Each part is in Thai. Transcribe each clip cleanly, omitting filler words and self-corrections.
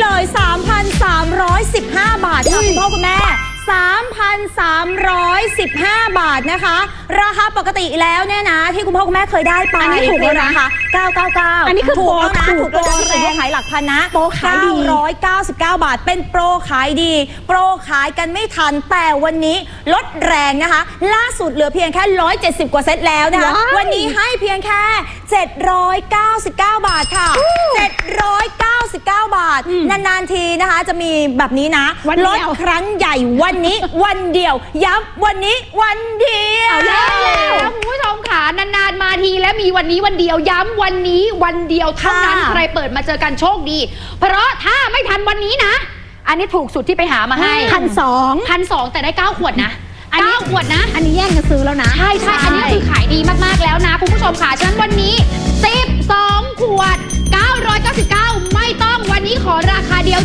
เลย 3,315 บาทค่ะคุณพ่อคุณแม่ 3,315 บาทนะคะราคาปกติแล้วเนี่ยนะที่คุณพ่อคุณแม่เคยได้ไปอันนี้ถูกแล้วนะ 999 อันนี้คือถูกแล้วนะถูกโปรแล้วขายหลักพันนะโปรขายดี 999 บาทเป็นโปรขายดีโปรขายกันไม่ทันแต่วันนี้ลดแรงนะคะล่าสุดเหลือเพียงแค่170 กว่าเซตแล้วนะคะวันนี้ให้เพียงแค่799 บาทค่ะ799 บาทนานๆทีนะคะจะมีแบบนี้นะลดครั้งใหญ่วันนี้วันเดียวย้ำวันนี้วันเดียวแล้วคุณผู้ชมค่ะนานๆมาทีและมีวันนี้วันเดียวย้ำวันนี้วันเดียวเท่านั้นใครเปิดมาเจอกันโชคดีเพราะถ้าไม่ทันวันนี้นะอันนี้ถูกสุดที่ไปหามาให้1,200แต่ได้9ขวดนะ9ขวดนะอันนี้แย่งกันซื้อแล้วนะใช่อันนี้คือขายดีมากๆแล้วนะคุณผู้ชมค่ะฉะนั้นวันนี้12ขวด999ไม่ต้องวันนี้ขอราคาเดียว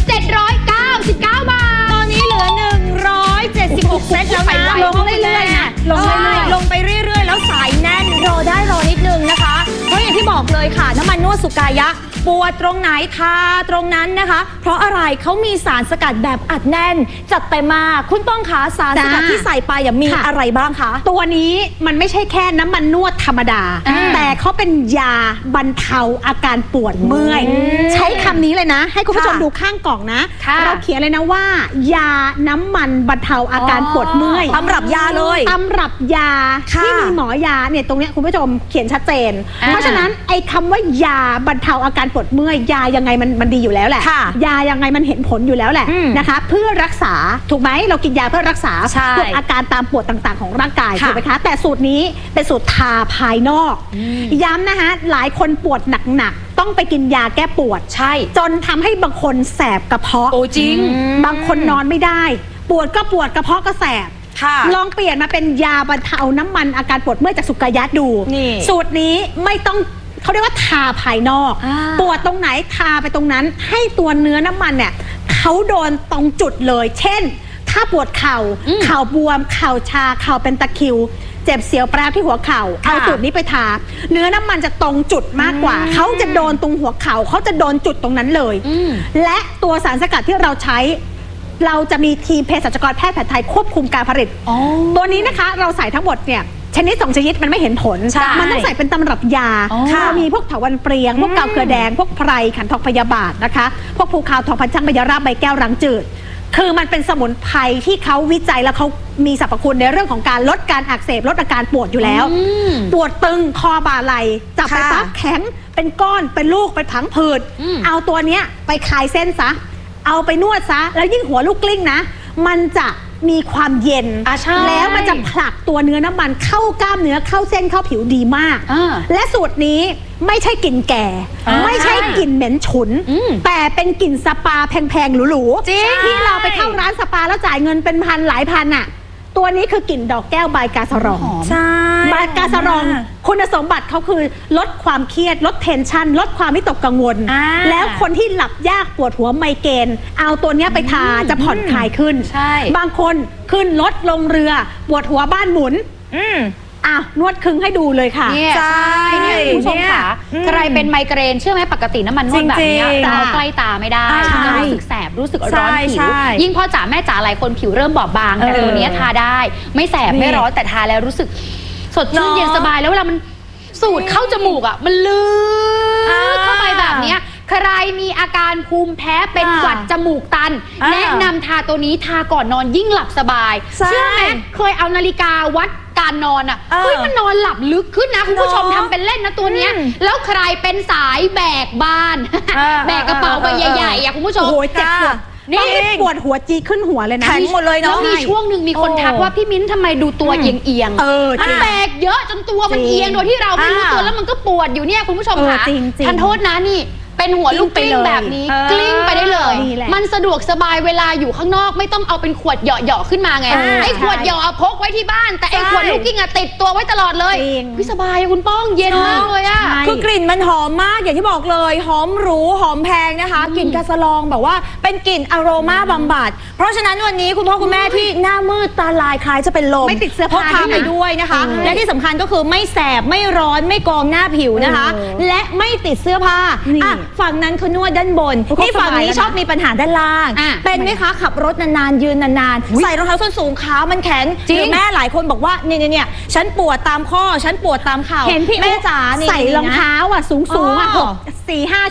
799 บาทตอนนี้เหลือ176 เซตแล้วนะลงเรื่อยๆนะลงไปเรื่อยๆแล้วสายแน่นรอนิดนึงนะคะเพราะอย่างที่บอกเลยค่ะน้ำมันนวดสุกายะปวดตรงไหนทาตรงนั้นนะคะเพราะอะไรเขามีสารสกัดแบบอัดแน่นจัดเต็มมากคุณป้องคะสารสกัดที่ใส่ไปมีอะไรบ้างคะตัวนี้มันไม่ใช่แค่น้ำมันนวดธรรมดาแต่เขาเป็นยาบรรเทาอาการปวดเมื่อยใช้คำนี้เลยนะให้คุณผู้ชมดูข้างกล่องนะเราเขียนเลยนะว่ายาน้ำมันบรรเทาอาการปวดเมื่อยตำรับยาเลยตำรับยาที่มีหมอยาเนี่ยตรงนี้คุณผู้ชมเขียนชัดเจนเพราะฉะนั้นไอ้คำว่ายาบรรเทาอาการปวดเมื่อยยายังไงมันดีอยู่แล้วแหละยายังไงมันเห็นผลอยู่แล้วแหละนะคะเพื่อรักษาถูกไหมเรากินยาเพื่อรักษาพวกอาการตามปวดต่างๆของร่างกายถูกไหมคะแต่สูตรนี้เป็นสูตรทาภายนอกย้ำนะคะหลายคนปวดหนักๆต้องไปกินยาแก้ปวดใช่จนทำให้บางคนแสบกระเพาะโอ้จริงบางคนนอนไม่ได้ปวดก็ปวดกระเพาะก็แสบลองเปลี่ยนมาเป็นยาบรรเทาน้ำมันอาการปวดเมื่อยจากสุกายะดูสูตรนี้ไม่ต้องเขาเรียกว่าทาภายนอกปวดตรงไหนทาไปตรงนั้นให้ตัวเนื้อน้ำมันเนี่ยเขาโดนตรงจุดเลยเช่นถ้าปวดเข่าบวมเข่าชาเข่าเป็นตะคริวเจ็บเสียวแปรที่หัวเข่าเอาสูตรนี้ไปทาเนื้อน้ำมันจะตรงจุดมากกว่าเขาจะโดนตรงหัวเข่าเขาจะโดนจุดตรงนั้นเลยและตัวสารสกัดที่เราใช้เราจะมีทีมเภสัชกรแพทย์แผนไทยควบคุมการผลิตตัวนี้นะคะเราใส่ทั้งหมดเนี่ยชนิด2ชนิดมันไม่เห็นผลมันต้องใส่เป็นตำรับยามีพวกเถาวัลย์เปรียงพวกกาวเกลือแดงพวกไพรขันทองพยาบาทนะคะพวกภูคาวทองพันช่างใบยาราบใบแก้วรังจืดคือมันเป็นสมุนไพรที่เขาวิจัยแล้วเขามีสรรพคุณในเรื่องของการลดการอักเสบลดอาการปวดอยู่แล้วปวดตึงคอบ่าไหล่จับไปปั๊บแข็งเป็นก้อนเป็นลูกเป็นผังผืดเอาตัวเนี้ยไปคลายเส้นซะเอาไปนวดซะแล้วยิ่งหัวลูกกลิ้งนะมันจะมีความเย็นแล้วมันจะผลักตัวเนื้อน้ำมันเข้ากล้ามเนื้อเข้าเส้นเข้าผิวดีมากและสูตรนี้ไม่ใช่กลิ่นแก่ไม่ใช่กลิ่นเหม็นฉุนแต่เป็นกลิ่นสปาแพงๆหรูๆที่เราไปเข้าร้านสปาแล้วจ่ายเงินเป็นพันหลายพันอ่ะตัวนี้คือกลิ่นดอกแก้วใบกาสะรองใช่ใบกาสะรองคุณสมบัติเขาคือลดความเครียดลดเทนชันลดความวิตกกังวลแล้วคนที่หลับยากปวดหัวไมเกรนเอาตัวนี้ไปทาจะผ่อนคลายขึ้นบางคนขึ้นรถลงเรือปวดหัวบ้านหมุนนวดคึงให้ดูเลยค่ะใช่คุณผู้ชมค่ะใครเป็นไมเกรนเชื่อไหมปกติน้ำมันนวดแบบนี้จะเอาใกล้ตาไม่ได้จะรู้สึกแสบรู้สึกร้อนผิวยิ่งพ่อจ๋าแม่จ๋าหลายคนผิวเริ่มบอบบางแต่ตัวนี้ทาได้ไม่แสบไม่ร้อนแต่ทาแล้วรู้สึกสดชื่นเย็นสบายแล้วเวลามันสูดเข้าจมูกมันลึกเข้าไปแบบนี้ใครมีอาการภูมิแพ้เป็นหวัดจมูกตันแนะนำทาตัวนี้ทาก่อนนอนยิ่งหลับสบายเชื่อไหมเคยเอานาฬิกาวัดการนอนเฮ้ยมันนอนหลับลึกขึ้นนะคุณผู้ชมทำเป็นเล่นนะตัวเนี้ยแล้วใครเป็นสายแบกบ้านแบกกระเป๋าใบใหญ่ๆคุณผู้ชมโอ้ยเจ็บปวดนี่ปวดหัวจีขึ้นหัวเลยนะแข็งหมดเลยเนาะมีช่วงหนึ่งมีคนทักว่าพี่มิ้นทำไมดูตัวเอียงมันแบกเยอะจนตัวมันเอียงโดยที่เราไม่รู้ตัวแล้วมันก็ปวดอยู่เนี่ยคุณผู้ชมค่ะทันโทษนะนี่เป็นหัวลูกกลิ้งแบบนี้กลิ้งไปได้เลยมันสะดวกสบายเวลาอยู่ข้างนอกไม่ต้องเอาเป็นขวดเหยาะๆขึ้นมาไงไอ้ขวดเหยาะพกไว้ที่บ้านแต่ไอ้ขวดลูกกลิ้งติดตัวไว้ตลอดเลยสบายคุณป้องเย็นมากเลยคือกลิ่นมันหอมมากอย่างที่บอกเลยหอมหรูหอมแพงนะคะกลิ่นกาสะลองแบบว่าเป็นกลิ่นอโรมาบำบัดเพราะฉะนั้นวันนี้คุณพ่อคุณแม่ที่หน้ามืดตาลายคล้ายจะเป็นลมไม่ติดเสื้อผ้าพกพาไปด้วยนะคะและที่สำคัญก็คือไม่แสบไม่ร้อนไม่กองหน้าผิวนะคะและไม่ติดเสื้อผ้าฝั่งนั้นเขานวดด้านบนนี่ฝั่งนี้ชอบมีปัญหาด้านล่างเป็นไหมคะขับรถนานๆยืนนานๆใส่รองเท้าส้นสูงขามันแข็งหรือแม่หลายคนบอกว่าเนี่ยฉันปวดตามข้อฉันปวดตามเข่าเห็นพี่แม่จ๋าใส่รองเท้าอ่ะสูงๆอ่ะ4-5